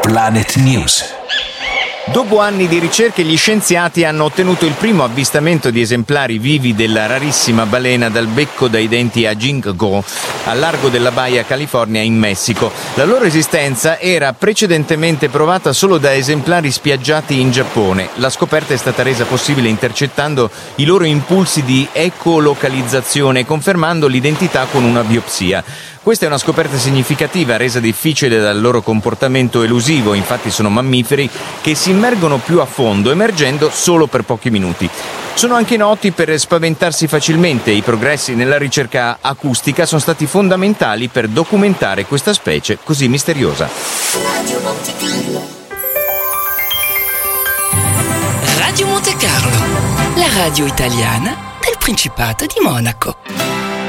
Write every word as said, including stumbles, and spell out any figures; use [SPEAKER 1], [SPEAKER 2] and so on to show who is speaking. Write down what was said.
[SPEAKER 1] Planet News.
[SPEAKER 2] Dopo anni di ricerche, gli scienziati hanno ottenuto il primo avvistamento di esemplari vivi della rarissima balena dal becco dai denti a Jingo, al largo della Baia California in Messico. La loro esistenza era precedentemente provata solo da esemplari spiaggiati in Giappone. La scoperta è stata resa possibile intercettando i loro impulsi di ecolocalizzazione, confermando l'identità con una biopsia. Questa è una scoperta significativa, resa difficile dal loro comportamento elusivo. Infatti sono mammiferi che si immergono più a fondo, emergendo solo per pochi minuti. Sono anche noti per spaventarsi facilmente. I progressi nella ricerca acustica sono stati fondamentali per documentare questa specie così misteriosa.
[SPEAKER 3] Radio Monte Carlo, la radio italiana del Principato di Monaco.